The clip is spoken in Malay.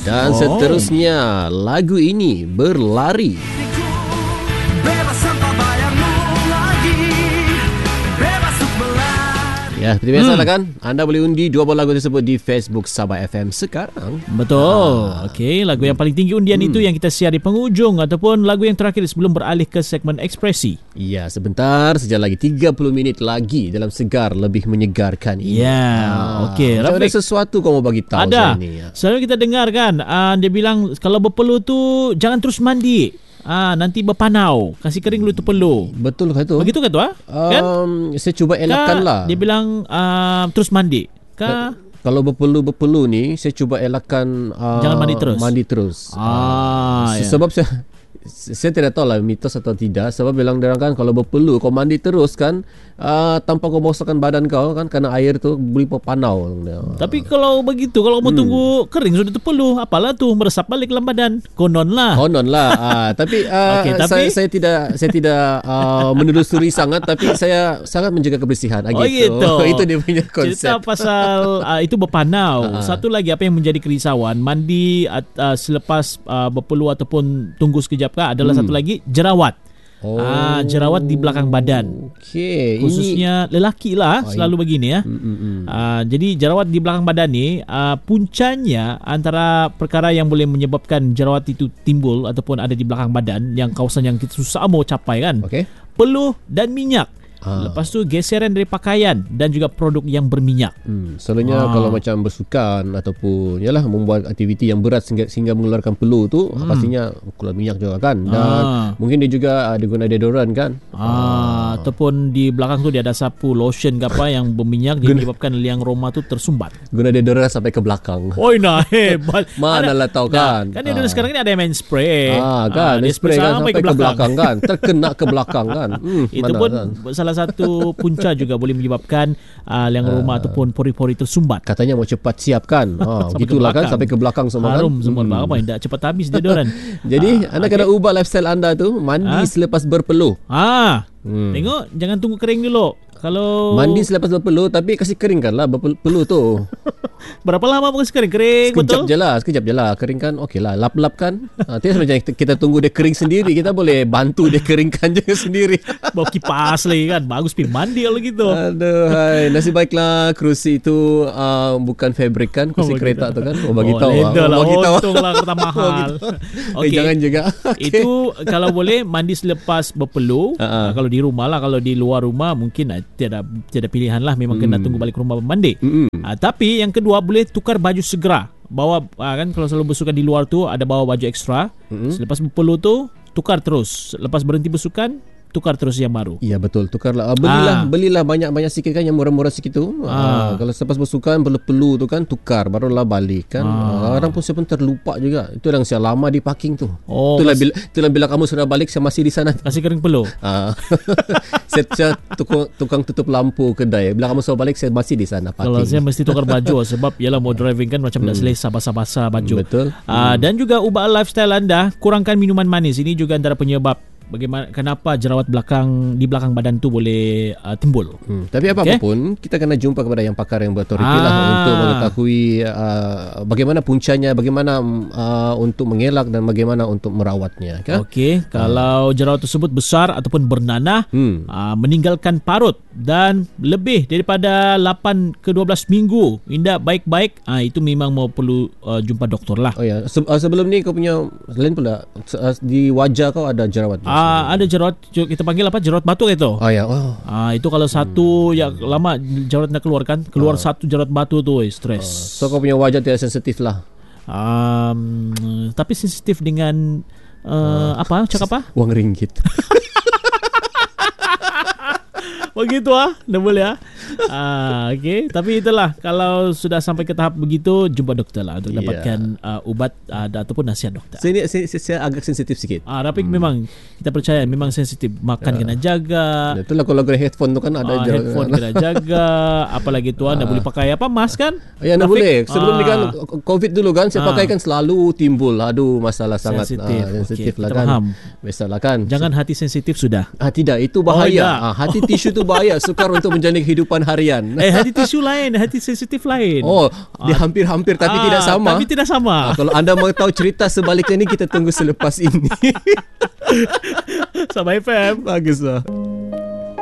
Dan seterusnya, lagu ini berlari. Ya, seperti biasa lah kan. Anda boleh undi 2 buah lagu tersebut di Facebook Sabah FM sekarang. Betul. Okey, lagu yang paling tinggi undian itu yang kita siar di penghujung ataupun lagu yang terakhir sebelum beralih ke segmen ekspresi. Ya, sebentar saja lagi, 30 minit lagi dalam Segar Lebih Menyegarkan ini. Ya, okey. Macam ada sesuatu kau mau bagi tahu ada. saya ni. Selalu kita dengar kan, dia bilang kalau berpeluh tu jangan terus mandi. Nanti berpanau, kasih kering dulu tu peluh. Betul ke tu? Begitu ke tu? Kan? Saya cuba elakkan lah. Dia bilang terus mandi. Kalau berpeluh ni, saya cuba elakkan jangan mandi terus. Sebab saya tidak tahu lah mitos atau tidak. Sebab bilang dia kan kalau berpeluh kau mandi terus kan, tanpa kau bosokkan badan kau kan, kerana air tu boleh berpanau. Tapi kalau begitu, kalau mau tunggu kering sudah terpeluh, apalah tu meresap balik dalam badan. Konon lah. Tapi saya tidak menelusuri sangat, tapi saya sangat menjaga kebersihan. Gitu. Itu dia punya konsep. Cerita pasal itu berpanau. Satu lagi apa yang menjadi kerisauan, mandi selepas berpeluh ataupun tunggu sekejap adalah satu lagi jerawat. Jerawat di belakang badan. Okey. Khususnya lelaki lah selalu begini ya. Jadi jerawat di belakang badan ni puncanya antara perkara yang boleh menyebabkan jerawat itu timbul ataupun ada di belakang badan, yang kawasan yang kita susah mau capai kan. Peluh dan minyak. Lepas tu geseran dari pakaian dan juga produk yang berminyak. Selalunya kalau macam bersukan ataupun yalah membuat aktiviti yang berat sehingga mengeluarkan peluh tu, pastinya keluar minyak juga kan. Dan mungkin dia juga ada guna deodoran kan. Ataupun di belakang tu dia ada sapu lotion ke apa yang berminyak, dia menyebabkan liang roma tu tersumbat. Guna deodoran sampai ke belakang. Hebat. Manalah tahu kan. Kan deodoran sekarang ni ada yang main spray. Kan dia spray kan sampai ke belakang kan. Terkena ke belakang kan. Itu pun salah satu punca juga boleh menyebabkan liang roma ataupun pori-pori tersumbat. Katanya mau cepat siap kan. Begitulah kan, sampai ke belakang semua kan. Harum semua apa yang tak cepat habis deodoran. Jadi anda kena ubah lifestyle anda tu, mandi selepas berpeluh. Tengok, jangan tunggu kering dulu. Kalau mandi selepas berpeluh, tapi kasih keringkan lah berpeluh tu. Berapa lama pun kering? Sekejap je lah. Kering kan okey lah. Lap-lap kan. Tidak macam kita tunggu dia kering sendiri. Kita boleh bantu dia keringkan je sendiri. Bawa kipas lagi kan. Bagus pergi mandi kalau gitu. Aduh, nasib baiklah kerusi itu bukan fabrik kan. Kerusi kereta tu kan. Bagi tahu. Untunglah kereta mahal. Jangan juga. Itu kalau boleh mandi selepas berpeluh. Kalau di rumah lah. Kalau di luar rumah mungkin tiada pilihan lah. Memang kena tunggu balik rumah mandi. Tapi yang kedua, boleh tukar baju segera. Bawa kan kalau selalu bersukan di luar tu ada bawa baju ekstra. Selepas berpeluh tu tukar terus. Lepas berhenti bersukan, tukar terus yang baru. Ya betul, tukarlah. Belilah banyak-banyak sikit kan, yang murah-murah sikit tu. Kalau selepas bersukan perlu tu kan tukar, barulah balik kan. Orang pun saya pun terlupa juga. Itu yang saya lama di parking tu. Itulah bila kamu sudah balik saya masih di sana. Kasih kering peluh. Saya tukang tutup lampu kedai. Bila kamu sudah balik saya masih di sana parking. Kalau saya mesti tukar baju sebab ialah mau driving kan macam tak selesa basah-basah baju. Betul. Dan juga ubah lifestyle anda, kurangkan minuman manis. Ini juga antara penyebab kenapa jerawat di belakang badan tu boleh timbul. Tapi apapun kita kena jumpa kepada yang pakar yang berautoriti lah untuk mengetahui bagaimana puncanya, bagaimana untuk mengelak dan bagaimana untuk merawatnya. Kalau jerawat tersebut besar ataupun bernanah, meninggalkan parut dan lebih daripada 8 ke 12 minggu indak baik-baik, itu memang mau perlu jumpa doktor lah. Sebelum ni kau punya lain pula di wajah kau ada jerawat. Ada jerawat, kita panggil apa, jerawat batu itu. Itu kalau satu yang lama jerawat nak keluar satu jerawat batu tu stres. So kau punya wajah tidak sensitif lah. Tapi sensitif dengan cakap apa? Wang ringgit. Begitu dah boleh tapi itulah, kalau sudah sampai ke tahap begitu jumpa doktor lah untuk dapatkan ubat ataupun nasihat doktor. Saya agak sensitif sikit. Tapi memang kita percaya memang sensitif, makan kena jaga. Itulah kalau guna headphone tu kan ada headphone kena jaga, apalagi tu anda boleh pakai mask kan? Anda boleh. Sebelum ni kan COVID dulu kan saya pakai kan selalu timbul masalah sangat sensitif lah kan. Biasalah kan. Jangan hati sensitif sudah. Tidak, itu bahaya. Hati tisu tu berbahaya, sukar untuk menjalani kehidupan harian. Hati tisu lain, hati sensitif lain. Dia hampir-hampir tapi tidak sama. Tapi tidak sama. Kalau anda mau tahu cerita sebaliknya ni, kita tunggu selepas ini. Sabah FM. Baguslah.